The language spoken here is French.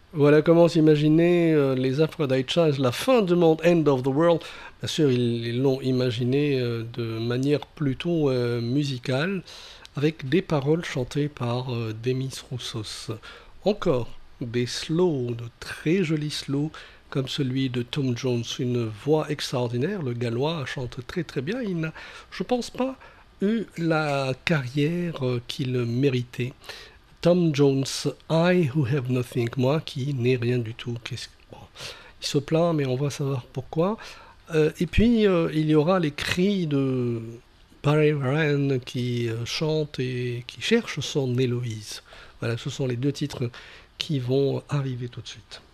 Voilà comment s'imaginer les Aphrodite Child, la fin du monde, End of the World. Bien sûr, ils l'ont imaginé de manière plutôt musicale, avec des paroles chantées par Demis Roussos. Encore des slows, de très jolis slows, comme celui de Tom Jones, une voix extraordinaire. Le Gallois chante très très bien. Il n'a, je pense pas, eu la carrière qu'il méritait. Tom Jones, I who have nothing, moi qui n'ai rien du tout. Bon, il se plaint, mais on va savoir pourquoi. Et puis, il y aura les cris de Barry Ryan qui chante et qui cherche son Héloïse. Voilà, ce sont les deux titres qui vont arriver tout de suite.